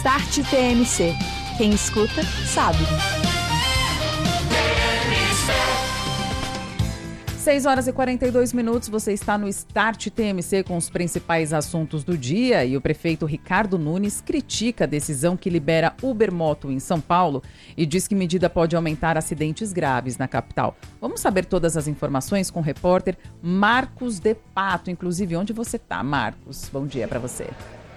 Start TMC. Quem escuta, sabe. 6h42, você está no Start TMC com os principais assuntos do dia e o prefeito Ricardo Nunes critica a decisão que libera Ubermoto em São Paulo e diz que medida pode aumentar acidentes graves na capital. Vamos saber todas as informações com o repórter Marcos de Pato. Inclusive, onde você está, Marcos? Bom dia para você.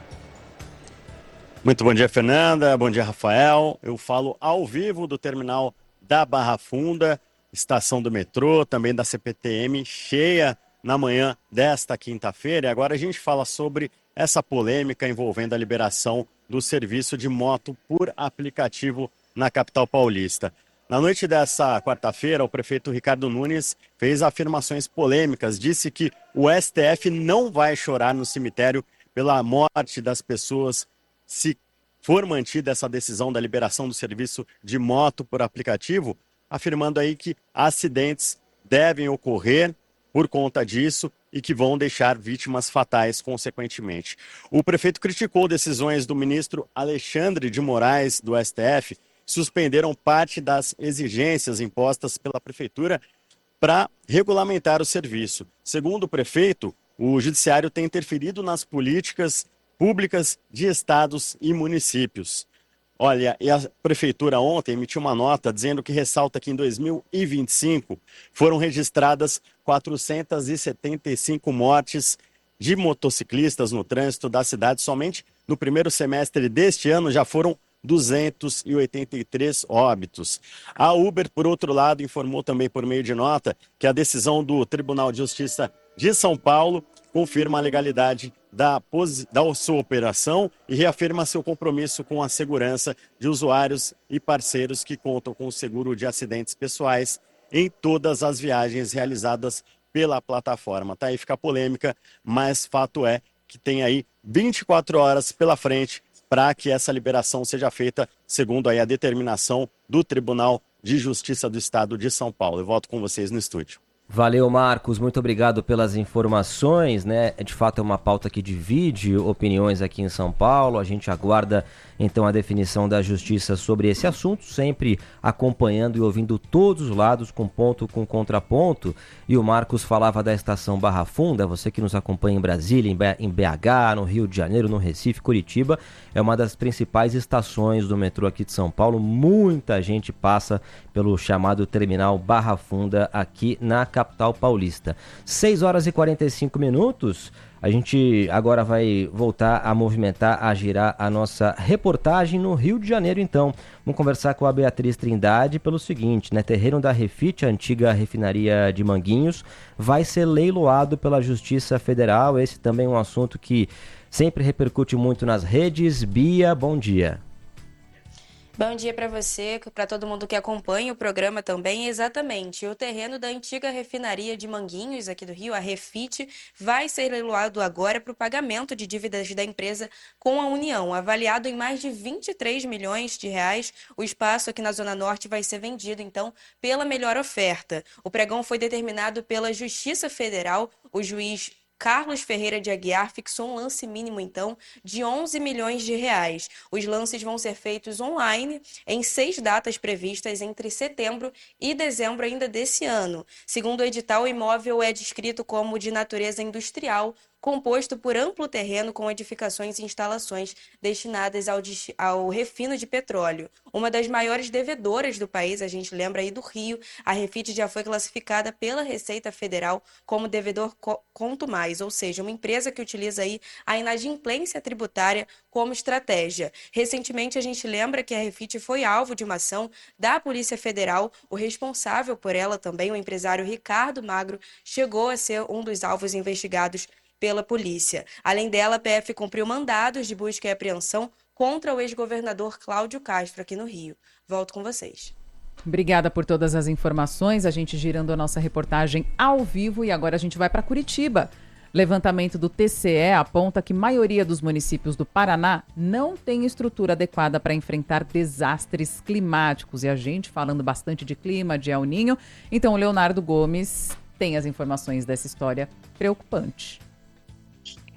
Muito bom dia, Fernanda. Bom dia, Rafael. Eu falo ao vivo do terminal da Barra Funda, estação do metrô, também da CPTM, cheia na manhã desta quinta-feira. E agora a gente fala sobre essa polêmica envolvendo a liberação do serviço de moto por aplicativo na capital paulista. Na noite dessa quarta-feira, o prefeito Ricardo Nunes fez afirmações polêmicas, disse que o STF não vai chorar no cemitério pela morte das pessoas se for mantida essa decisão da liberação do serviço de moto por aplicativo, afirmando aí que acidentes devem ocorrer por conta disso e que vão deixar vítimas fatais consequentemente. O prefeito criticou decisões do ministro Alexandre de Moraes do STF, que suspenderam parte das exigências impostas pela prefeitura para regulamentar o serviço. Segundo o prefeito, o judiciário tem interferido nas políticas públicas de estados e municípios. Olha, e a prefeitura ontem emitiu uma nota dizendo que ressalta que em 2025 foram registradas 475 mortes de motociclistas no trânsito da cidade. Somente no primeiro semestre deste ano já foram 283 óbitos. A Uber, por outro lado, informou também por meio de nota que a decisão do Tribunal de Justiça de São Paulo confirma a legalidade da sua operação e reafirma seu compromisso com a segurança de usuários e parceiros que contam com o seguro de acidentes pessoais em todas as viagens realizadas pela plataforma. Tá aí, fica polêmica, mas fato é que tem aí 24 horas pela frente para que essa liberação seja feita, segundo aí a determinação do Tribunal de Justiça do Estado de São Paulo. Eu volto com vocês no estúdio. Valeu, Marcos, muito obrigado pelas informações, né? De fato é uma pauta que divide opiniões aqui em São Paulo. A gente aguarda então a definição da justiça sobre esse assunto, sempre acompanhando e ouvindo todos os lados, com ponto, com contraponto. E o Marcos falava da estação Barra Funda, você que nos acompanha em Brasília, em BH, no Rio de Janeiro, no Recife, Curitiba, é uma das principais estações do metrô aqui de São Paulo. Muita gente passa pelo chamado terminal Barra Funda aqui na capital paulista. 6h45, a gente agora vai voltar a movimentar, a girar a nossa reportagem no Rio de Janeiro, então. Vamos conversar com a Beatriz Trindade pelo seguinte, né? Terreno da Refit, a antiga refinaria de Manguinhos, vai ser leiloado pela Justiça Federal. Esse também é um assunto que sempre repercute muito nas redes. Bia, bom dia. Bom dia para você, para todo mundo que acompanha o programa também. Exatamente, o terreno da antiga refinaria de Manguinhos, aqui do Rio, a Refit, vai ser leiloado agora para o pagamento de dívidas da empresa com a União. Avaliado em mais de 23 milhões de reais, o espaço aqui na Zona Norte vai ser vendido, então, pela melhor oferta. O pregão foi determinado pela Justiça Federal, o juiz Carlos Ferreira de Aguiar fixou um lance mínimo, então, de 11 milhões de reais. Os lances vão ser feitos online em 6 datas previstas entre setembro e dezembro ainda desse ano. Segundo o edital, o imóvel é descrito como de natureza industrial, composto por amplo terreno com edificações e instalações destinadas ao refino de petróleo. Uma das maiores devedoras do país, a gente lembra aí do Rio, a Refit já foi classificada pela Receita Federal como devedor quanto mais, ou seja, uma empresa que utiliza aí a inadimplência tributária como estratégia. Recentemente, a gente lembra que a Refit foi alvo de uma ação da Polícia Federal. O responsável por ela também, o empresário Ricardo Magro, chegou a ser um dos alvos investigados pela polícia. Além dela, a PF cumpriu mandados de busca e apreensão contra o ex-governador Cláudio Castro aqui no Rio. Volto com vocês. Obrigada por todas as informações. A gente girando a nossa reportagem ao vivo e agora a gente vai para Curitiba. Levantamento do TCE aponta que a maioria dos municípios do Paraná não tem estrutura adequada para enfrentar desastres climáticos. E a gente falando bastante de clima, de El Niño. Então, o Leonardo Gomes tem as informações dessa história preocupante.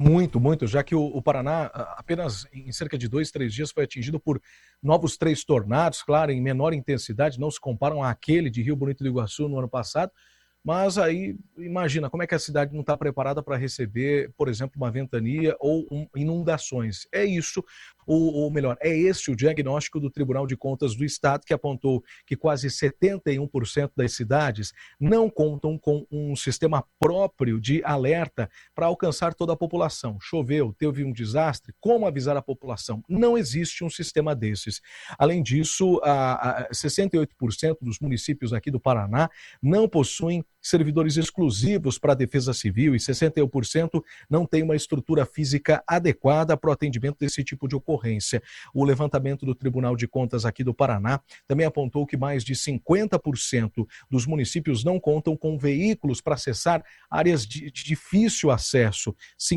Muito, já que o Paraná apenas em cerca de 2-3 dias foi atingido por novos 3 tornados, claro, em menor intensidade, não se comparam àquele de Rio Bonito do Iguaçu no ano passado, mas aí imagina como é que a cidade não está preparada para receber, por exemplo, uma ventania ou inundações. É isso, ou melhor, é esse o diagnóstico do Tribunal de Contas do Estado, que apontou que quase 71% das cidades não contam com um sistema próprio de alerta para alcançar toda a população. Choveu, teve um desastre, como avisar a população? Não existe um sistema desses. Além disso, 68% dos municípios aqui do Paraná não possuem servidores exclusivos para a Defesa Civil e 61% não tem uma estrutura física adequada para o atendimento desse tipo de ocorrência. O levantamento do Tribunal de Contas aqui do Paraná também apontou que mais de 50% dos municípios não contam com veículos para acessar áreas de difícil acesso.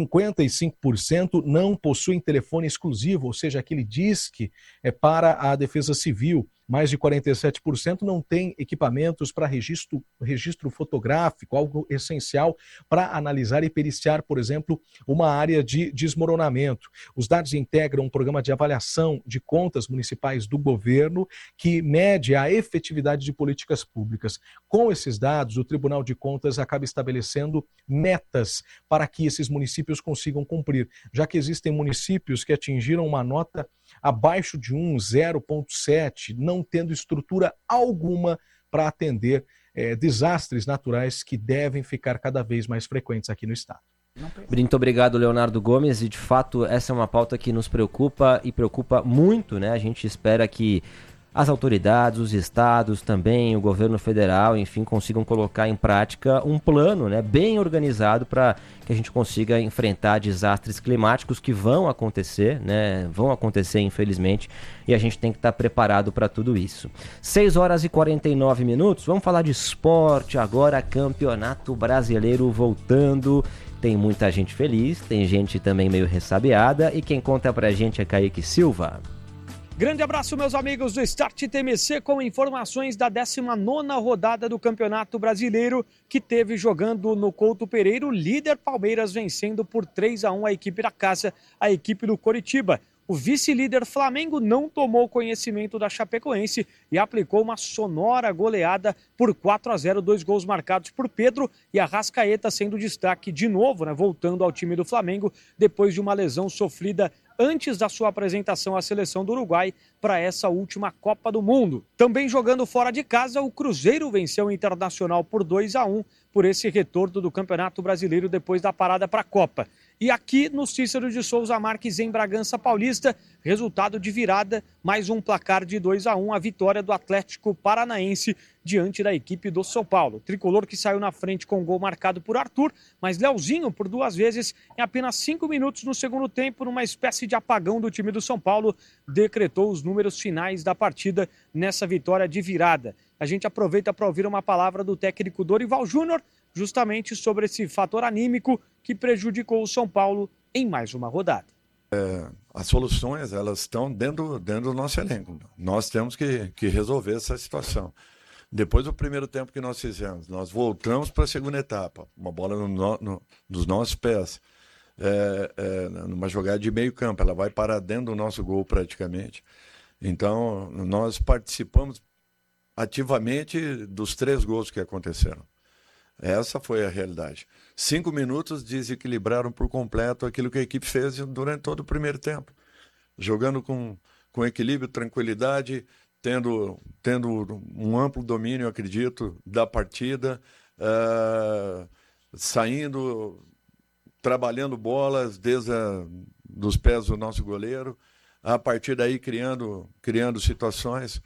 55% não possuem telefone exclusivo, ou seja, aquele DISC para a Defesa Civil. Mais de 47% não tem equipamentos para registro fotográfico, algo essencial para analisar e periciar, por exemplo, uma área de desmoronamento. Os dados integram um programa de avaliação de contas municipais do governo que mede a efetividade de políticas públicas. Com esses dados, o Tribunal de Contas acaba estabelecendo metas para que esses municípios consigam cumprir, já que existem municípios que atingiram uma nota abaixo de 0,7, não tendo estrutura alguma para atender desastres naturais que devem ficar cada vez mais frequentes aqui no estado. Muito obrigado, Leonardo Gomes, e de fato essa é uma pauta que nos preocupa e preocupa muito, né? A gente espera que as autoridades, os estados também, o governo federal, enfim, consigam colocar em prática um plano, né, bem organizado para que a gente consiga enfrentar desastres climáticos que vão acontecer, né, infelizmente, e a gente tem que estar preparado para tudo isso. 6h49, vamos falar de esporte agora, Campeonato Brasileiro voltando. Tem muita gente feliz, tem gente também meio ressabiada, e quem conta pra gente é Kaique Silva. Grande abraço, meus amigos do Start TMC, com informações da 19ª rodada do Campeonato Brasileiro, que teve jogando no Couto Pereira, o líder Palmeiras vencendo por 3-1 a equipe da casa, a equipe do Coritiba. O vice-líder Flamengo não tomou conhecimento da Chapecoense e aplicou uma sonora goleada por 4-0, 2 gols marcados por Pedro e Arrascaeta sendo destaque de novo, né, voltando ao time do Flamengo depois de uma lesão sofrida antes da sua apresentação à seleção do Uruguai para essa última Copa do Mundo. Também jogando fora de casa, o Cruzeiro venceu o Internacional por 2-1 por esse retorno do Campeonato Brasileiro depois da parada para a Copa. E aqui no Cícero de Souza Marques, em Bragança Paulista, resultado de virada, mais um placar de 2-1, a vitória do Atlético Paranaense diante da equipe do São Paulo. Tricolor que saiu na frente com gol marcado por Arthur, mas Leozinho por 2 vezes em apenas 5 minutos no segundo tempo, numa espécie de apagão do time do São Paulo, decretou os números finais da partida nessa vitória de virada. A gente aproveita para ouvir uma palavra do técnico Dorival Júnior, justamente sobre esse fator anímico que prejudicou o São Paulo em mais uma rodada. As soluções, elas estão dentro do nosso elenco. Nós temos que resolver essa situação. Depois do primeiro tempo que nós fizemos, nós voltamos para a segunda etapa. Uma bola nos nossos pés, numa jogada de meio campo. Ela vai parar dentro do nosso gol praticamente. Então, nós participamos ativamente dos 3 gols que aconteceram. Essa foi a realidade. 5 minutos desequilibraram por completo aquilo que a equipe fez durante todo o primeiro tempo. Jogando com equilíbrio, tranquilidade, tendo um amplo domínio, acredito, da partida, saindo, trabalhando bolas desde dos pés do nosso goleiro, a partir daí criando situações.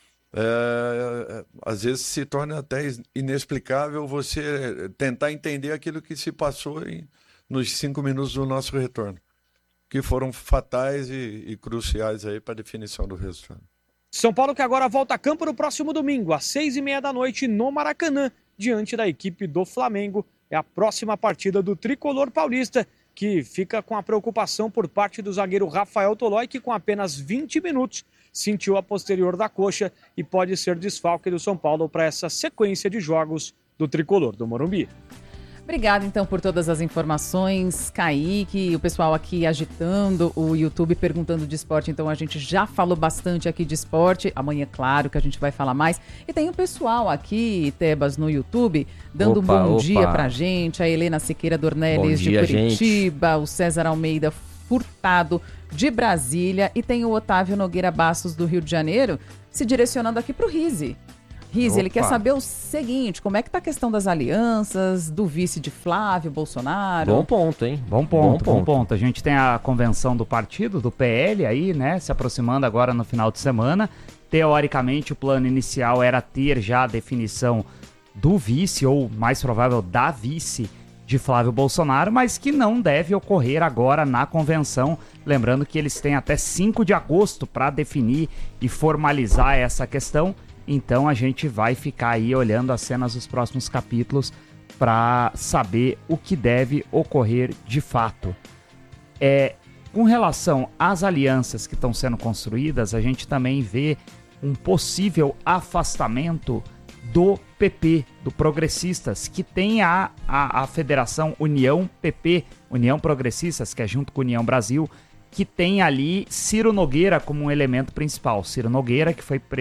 Às vezes se torna até inexplicável você tentar entender aquilo que se passou nos 5 minutos do nosso retorno, que foram fatais e cruciais aí para a definição do resultado. São Paulo que agora volta a campo no próximo domingo, às 6h30 no Maracanã, diante da equipe do Flamengo. É a próxima partida do Tricolor Paulista, que fica com a preocupação por parte do zagueiro Rafael Tolói, que com apenas 20 minutos sentiu a posterior da coxa e pode ser desfalque do São Paulo para essa sequência de jogos do Tricolor do Morumbi. Obrigada, então, por todas as informações, Kaique, o pessoal aqui agitando, o YouTube perguntando de esporte, então a gente já falou bastante aqui de esporte, amanhã, claro, que a gente vai falar mais. E tem o pessoal aqui, Tebas, no YouTube, dando um bom dia pra gente, a Helena Siqueira Dornelles de Curitiba, o César Almeida Furtado de Brasília, e tem o Otávio Nogueira Bastos do Rio de Janeiro, se direcionando aqui pro Rizzi. Rizzi, ele quer saber o seguinte, como é que tá a questão das alianças, do vice de Flávio Bolsonaro? Bom ponto, hein? Bom ponto. A gente tem a convenção do partido, do PL aí, né, se aproximando agora no final de semana. Teoricamente, o plano inicial era ter já a definição do vice, ou mais provável, da vice de Flávio Bolsonaro, mas que não deve ocorrer agora na convenção. Lembrando que eles têm até 5 de agosto para definir e formalizar essa questão. Então a gente vai ficar aí olhando as cenas dos próximos capítulos para saber o que deve ocorrer de fato. Com relação às alianças que estão sendo construídas, a gente também vê um possível afastamento do PP, do Progressistas, que tem a Federação União PP, União Progressistas, que é junto com União Brasil, que tem ali Ciro Nogueira como um elemento principal. Ciro Nogueira, que foi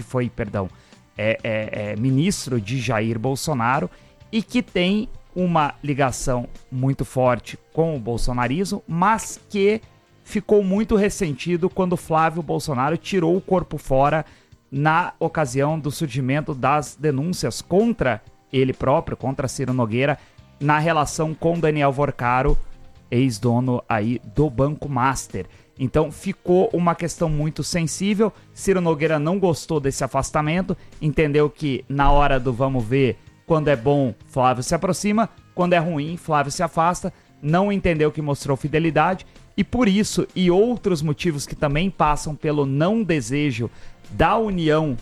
ministro de Jair Bolsonaro e que tem uma ligação muito forte com o bolsonarismo, mas que ficou muito ressentido quando Flávio Bolsonaro tirou o corpo fora na ocasião do surgimento das denúncias contra ele próprio, contra Ciro Nogueira, na relação com Daniel Vorcaro, ex-dono aí do Banco Master. Então ficou uma questão muito sensível. Ciro Nogueira não gostou desse afastamento, entendeu que na hora do vamos ver, quando é bom, Flávio se aproxima, quando é ruim, Flávio se afasta, não entendeu que mostrou fidelidade, e por isso e outros motivos que também passam pelo não desejo da União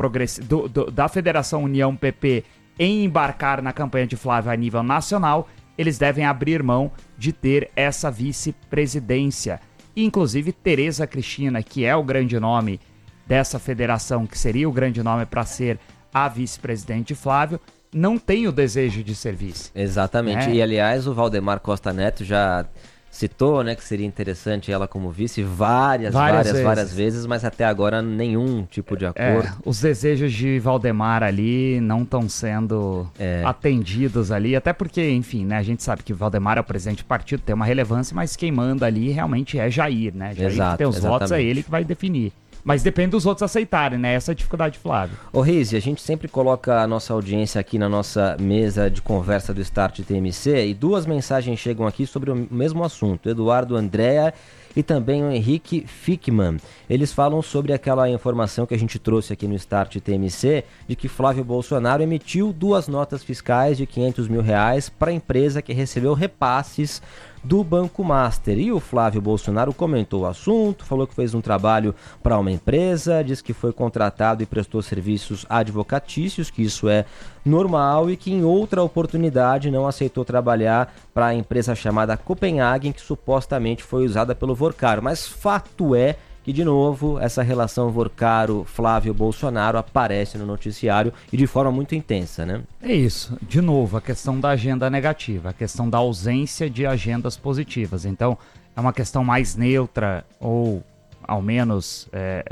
da Federação União PP em embarcar na campanha de Flávio a nível nacional, eles devem abrir mão de ter essa vice-presidência. Inclusive, Tereza Cristina, que é o grande nome dessa federação, que seria o grande nome para ser a vice-presidente de Flávio, não tem o desejo de ser vice. Exatamente. E, aliás, o Valdemar Costa Neto já citou, né, que seria interessante ela como vice várias vezes, mas até agora nenhum tipo de acordo. Os desejos de Valdemar ali não estão sendo atendidos ali, até porque, enfim, né, a gente sabe que Valdemar é o presidente do partido, tem uma relevância, mas quem manda ali realmente é Jair, né? Jair que tem os votos, é ele que vai definir. Mas depende dos outros aceitarem, né? Essa é a dificuldade, Flávio. Ô Rizzi, a gente sempre coloca a nossa audiência aqui na nossa mesa de conversa do Start TMC e 2 mensagens chegam aqui sobre o mesmo assunto. Eduardo Andréa e também o Henrique Fickman. Eles falam sobre aquela informação que a gente trouxe aqui no Start TMC de que Flávio Bolsonaro emitiu 2 notas fiscais de R$500 mil para a empresa que recebeu repasses do Banco Master. E o Flávio Bolsonaro comentou o assunto, falou que fez um trabalho para uma empresa, disse que foi contratado e prestou serviços advocatícios, que isso é normal, e que em outra oportunidade não aceitou trabalhar para a empresa chamada Copenhagen, que supostamente foi usada pelo Vorcaro. Mas fato é que, de novo, essa relação Vorcaro-Flávio Bolsonaro aparece no noticiário e de forma muito intensa, né? É isso. De novo, a questão da agenda negativa, a questão da ausência de agendas positivas. Então, é uma questão mais neutra, ou ao menos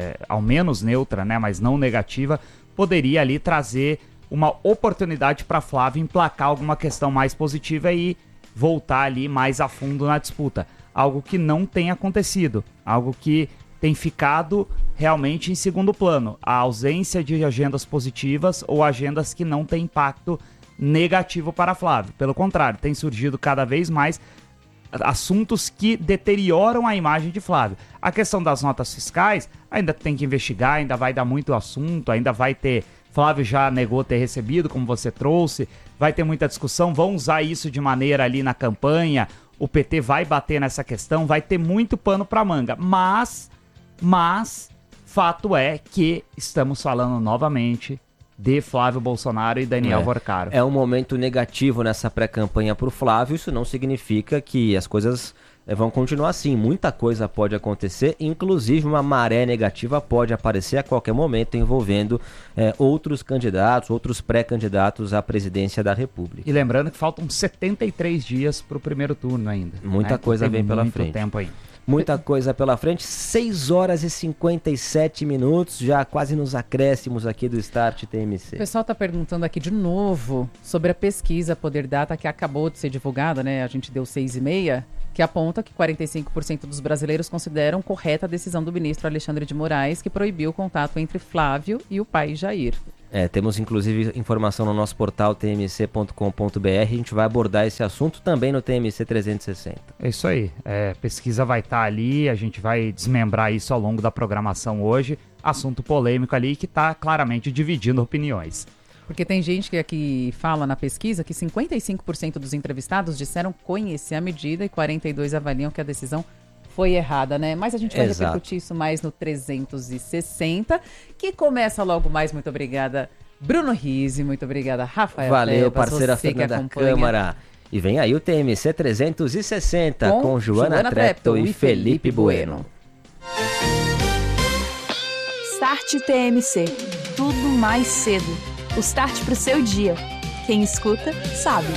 neutra, né, mas não negativa, poderia ali trazer uma oportunidade para Flávio emplacar alguma questão mais positiva e voltar ali mais a fundo na disputa. Algo que não tem acontecido, algo que tem ficado realmente em segundo plano. A ausência de agendas positivas ou agendas que não têm impacto negativo para Flávio. Pelo contrário, tem surgido cada vez mais assuntos que deterioram a imagem de Flávio. A questão das notas fiscais ainda tem que investigar, ainda vai dar muito assunto, ainda vai ter... Flávio já negou ter recebido, como você trouxe, vai ter muita discussão, vão usar isso de maneira ali na campanha, o PT vai bater nessa questão, vai ter muito pano para manga, mas fato é que estamos falando novamente de Flávio Bolsonaro e Daniel Vorcaro. É um momento negativo nessa pré-campanha para o Flávio, isso não significa que as coisas vão continuar assim. Muita coisa pode acontecer, inclusive uma maré negativa pode aparecer a qualquer momento envolvendo outros candidatos, outros pré-candidatos à presidência da República. E lembrando que faltam 73 dias para o primeiro turno ainda. Muita coisa vem pela frente. Muito tempo aí. Muita coisa pela frente, 6 horas e 57 minutos, já quase nos acréscimos aqui do Start TMC. O pessoal está perguntando aqui de novo sobre a pesquisa Poder Data que acabou de ser divulgada, né? A gente deu 6,5, que aponta que 45% dos brasileiros consideram correta a decisão do ministro Alexandre de Moraes, que proibiu o contato entre Flávio e o pai Jair. Temos inclusive informação no nosso portal tmc.com.br, a gente vai abordar esse assunto também no TMC 360. É isso aí, pesquisa vai estar ali, a gente vai desmembrar isso ao longo da programação hoje, assunto polêmico ali que está claramente dividindo opiniões. Porque tem gente que aqui fala na pesquisa que 55% dos entrevistados disseram conhecer a medida e 42% avaliam que a decisão foi errada, né? Mas a gente vai repercutir isso mais no 360, que começa logo mais. Muito obrigada, Bruno Rizzi. Muito obrigada, Rafael. Valeu, Tebas, parceira Fernanda Câmara. E vem aí o TMC 360 com Joana Treptow e Felipe Bueno. Start TMC. Tudo mais cedo. O start pro seu dia. Quem escuta, sabe.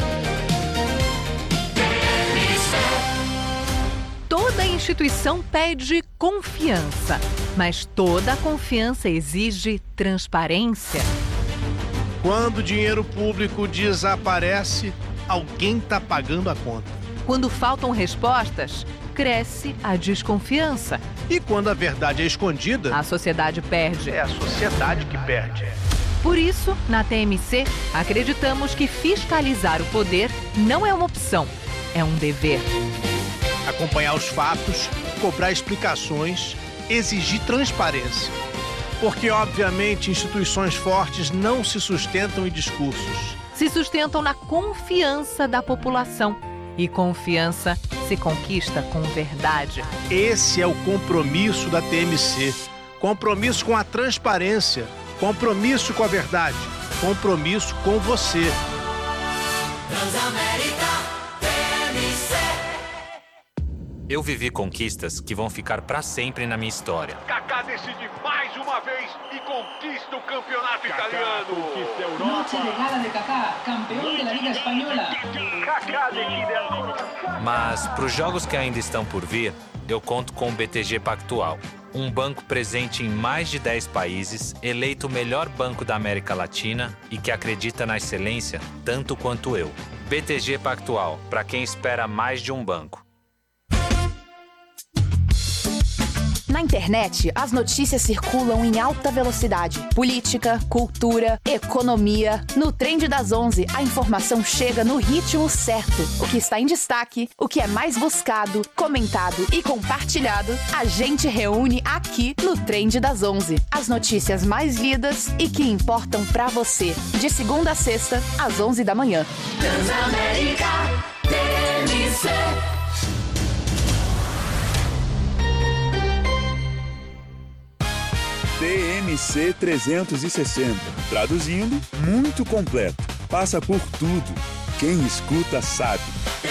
Toda instituição pede confiança, mas toda confiança exige transparência. Quando o dinheiro público desaparece, alguém está pagando a conta. Quando faltam respostas, cresce a desconfiança. E quando a verdade é escondida, a sociedade perde. É a sociedade que perde. Por isso, na TMC, acreditamos que fiscalizar o poder não é uma opção, é um dever. Acompanhar os fatos, cobrar explicações, exigir transparência. Porque, obviamente, instituições fortes não se sustentam em discursos. Se sustentam na confiança da população. E confiança se conquista com verdade. Esse é o compromisso da TMC. Compromisso com a transparência. Compromisso com a verdade. Compromisso com você. Transamérica TMC. Eu vivi conquistas que vão ficar para sempre na minha história. Kaká decide mais uma vez e conquista o campeonato italiano. Conquista a Europa. Noche de gala de Kaká, campeão da Liga Espanhola. Kaká decide a... Mas para os jogos que ainda estão por vir, eu conto com o BTG Pactual. Um banco presente em mais de 10 países, eleito o melhor banco da América Latina e que acredita na excelência tanto quanto eu. BTG Pactual, para quem espera mais de um banco. Na internet, as notícias circulam em alta velocidade. Política, cultura, economia. No Trend das 11, a informação chega no ritmo certo. O que está em destaque, o que é mais buscado, comentado e compartilhado, a gente reúne aqui no Trend das 11. As notícias mais lidas e que importam pra você. De segunda a sexta, às 11 da manhã. Transamérica TMC. TMC 360. Traduzindo, muito completo. Passa por tudo. Quem escuta sabe.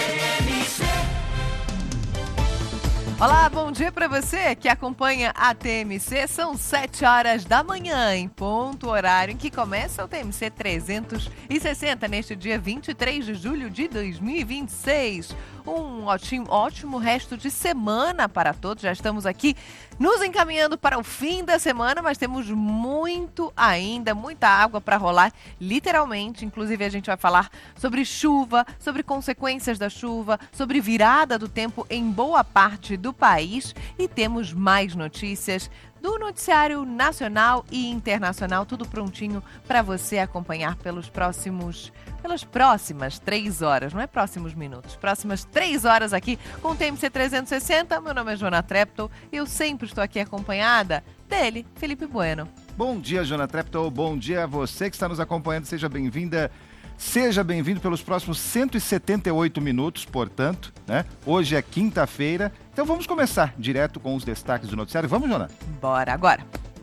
Olá, bom dia para você que acompanha a TMC. São 7 horas da manhã, em ponto horário em que começa o TMC 360, neste dia 23 de julho de 2026. Um ótimo resto de semana para todos. Já estamos aqui nos encaminhando para o fim da semana, mas temos muito ainda, muita água para rolar, literalmente. Inclusive, a gente vai falar sobre chuva, sobre consequências da chuva, sobre virada do tempo em boa parte do país. E temos mais notícias do noticiário nacional e internacional, tudo prontinho para você acompanhar pelas próximas 3 horas, não é próximos minutos, próximas 3 horas aqui com o TMC 360. Meu nome é Joana Treptow e eu sempre estou aqui acompanhada dele, Felipe Bueno. Bom dia, Joana Treptow, bom dia a você que está nos acompanhando, seja bem-vinda. Seja bem-vindo pelos próximos 178 minutos, portanto, né? Hoje é quinta-feira, então vamos começar direto com os destaques do noticiário. Vamos, Joana? Bora agora.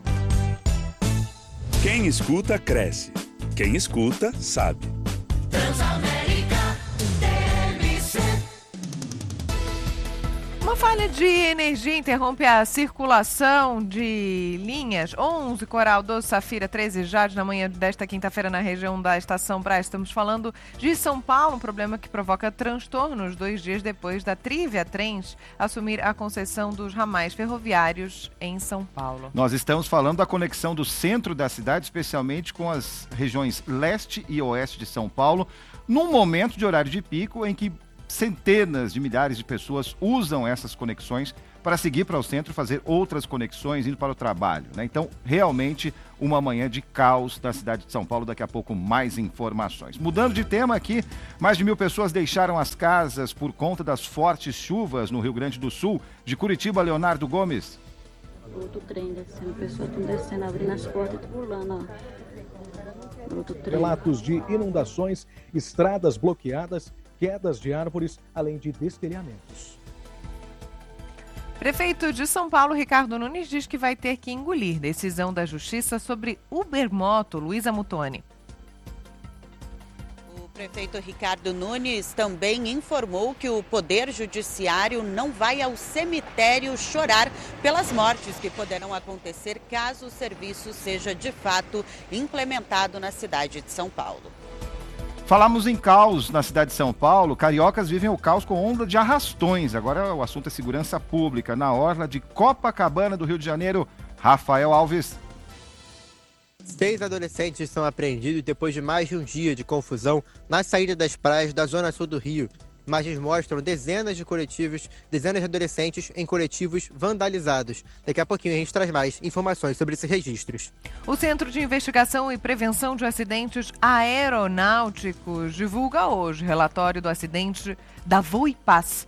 Quem escuta, cresce. Quem escuta, sabe. Transamérica TMC. Falha de energia interrompe a circulação de linhas 11, Coral, 12, Safira, 13, Jade, na manhã desta quinta-feira na região da Estação Brás. Estamos falando de São Paulo, um problema que provoca transtornos 2 dias depois da Trivia Trens assumir a concessão dos ramais ferroviários em São Paulo. Nós estamos falando da conexão do centro da cidade, especialmente com as regiões leste e oeste de São Paulo, num momento de horário de pico em que centenas de milhares de pessoas usam essas conexões para seguir para o centro, fazer outras conexões, indo para o trabalho, né? Então, realmente, uma manhã de caos na cidade de São Paulo. Daqui a pouco, mais informações. Mudando de tema aqui, mais de 1.000 pessoas deixaram as casas por conta das fortes chuvas no Rio Grande do Sul. De Curitiba, Leonardo Gomes. Outro trem descendo, pessoas estão descendo, abrindo as portas e pulando, ó. Relatos de inundações, estradas bloqueadas, quedas de árvores, além de destelhamentos. Prefeito de São Paulo, Ricardo Nunes, diz que vai ter que engolir decisão da Justiça sobre Ubermoto. Luísa Mutoni. O prefeito Ricardo Nunes também informou que o Poder Judiciário não vai ao cemitério chorar pelas mortes que poderão acontecer caso o serviço seja de fato implementado na cidade de São Paulo. Falamos em caos na cidade de São Paulo. Cariocas vivem o caos com onda de arrastões. Agora o assunto é segurança pública. Na orla de Copacabana do Rio de Janeiro, Rafael Alves. 6 adolescentes são apreendidos depois de mais de um dia de confusão na saída das praias da zona sul do Rio. Imagens mostram dezenas de adolescentes em coletivos vandalizados. Daqui a pouquinho a gente traz mais informações sobre esses registros. O Centro de Investigação e Prevenção de Acidentes Aeronáuticos divulga hoje relatório do acidente da Voipaz.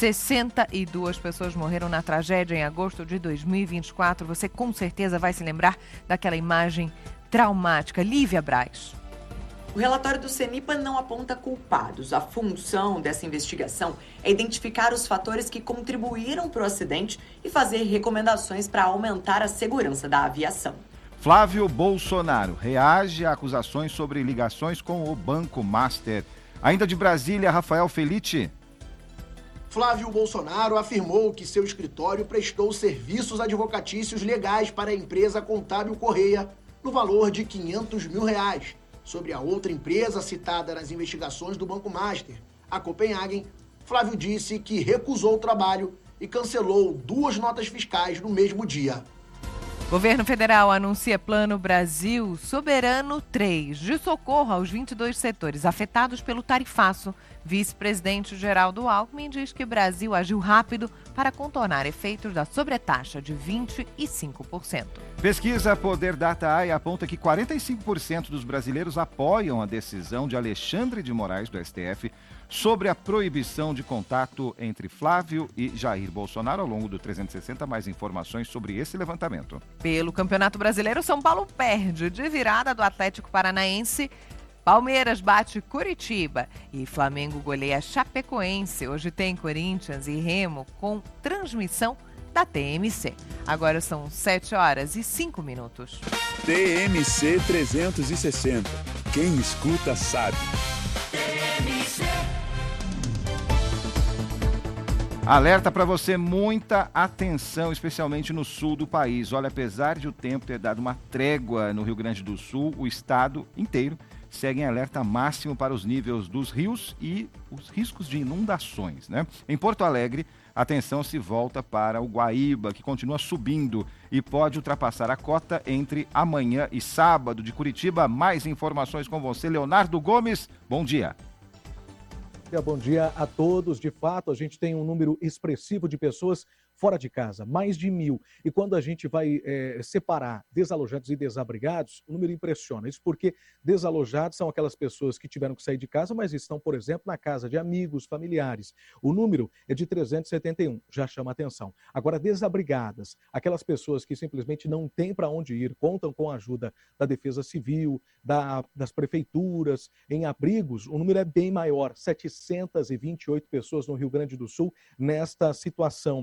62 pessoas morreram na tragédia em agosto de 2024. Você com certeza vai se lembrar daquela imagem traumática. Lívia Braz. O relatório do CENIPA não aponta culpados. A função dessa investigação é identificar os fatores que contribuíram para o acidente e fazer recomendações para aumentar a segurança da aviação. Flávio Bolsonaro reage a acusações sobre ligações com o Banco Master. Ainda de Brasília, Rafael Felitti. Flávio Bolsonaro afirmou que seu escritório prestou serviços advocatícios legais para a empresa Contábil Correia no valor de R$500 mil. Sobre a outra empresa citada nas investigações do Banco Master, a Copenhagen, Flávio disse que recusou o trabalho e cancelou 2 notas fiscais no mesmo dia. Governo Federal anuncia Plano Brasil Soberano 3 de socorro aos 22 setores afetados pelo tarifaço. Vice-presidente Geraldo Alckmin diz que o Brasil agiu rápido para contornar efeitos da sobretaxa de 25%. Pesquisa Poder Data AI aponta que 45% dos brasileiros apoiam a decisão de Alexandre de Moraes, do STF, sobre a proibição de contato entre Flávio e Jair Bolsonaro. Ao longo do 360, mais informações sobre esse levantamento. Pelo Campeonato Brasileiro, São Paulo perde de virada do Atlético Paranaense. Palmeiras bate Curitiba e Flamengo goleia Chapecoense. Hoje tem Corinthians e Remo com transmissão da TMC. Agora são 7h05. TMC 360. Quem escuta sabe. TMC. Alerta para você, muita atenção, especialmente no sul do país. Olha, apesar de o tempo ter dado uma trégua no Rio Grande do Sul, o estado inteiro segue em alerta máximo para os níveis dos rios e os riscos de inundações, né? Em Porto Alegre, a atenção se volta para o Guaíba, que continua subindo e pode ultrapassar a cota entre amanhã e sábado. De Curitiba, mais informações com você, Leonardo Gomes. Bom dia. Bom dia a todos. De fato, a gente tem um número expressivo de pessoas fora de casa, mais de 1.000. E quando a gente vai separar desalojados e desabrigados, o número impressiona. Isso porque desalojados são aquelas pessoas que tiveram que sair de casa, mas estão, por exemplo, na casa de amigos, familiares. O número é de 371, já chama atenção. Agora, desabrigadas, aquelas pessoas que simplesmente não têm para onde ir, contam com a ajuda da Defesa Civil, das prefeituras, em abrigos, o número é bem maior, 728 pessoas no Rio Grande do Sul nesta situação. A gente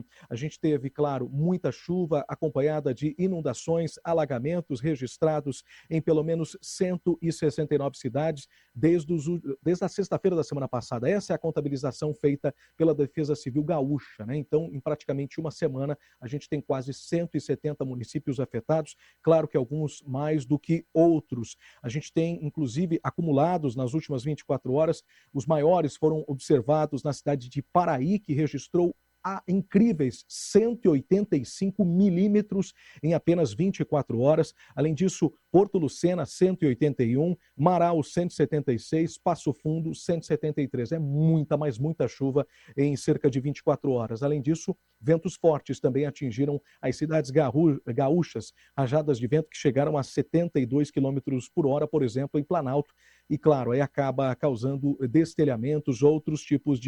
gente teve, claro, muita chuva acompanhada de inundações, alagamentos registrados em pelo menos 169 cidades desde a sexta-feira da semana passada. Essa é a contabilização feita pela Defesa Civil Gaúcha, né? Então, em praticamente uma semana, a gente tem quase 170 municípios afetados, claro que alguns mais do que outros. A gente tem, inclusive, acumulados nas últimas 24 horas, os maiores foram observados na cidade de Paraí, que registrou incríveis 185 milímetros em apenas 24 horas. Além disso, Porto Lucena, 181, Manaus, 176, Passo Fundo, 173. É muita, mas muita chuva em cerca de 24 horas. Além disso, ventos fortes também atingiram as cidades gaúchas, rajadas de vento que chegaram a 72 km por hora, por exemplo, em Planalto. E, claro, aí acaba causando destelhamentos, outros tipos de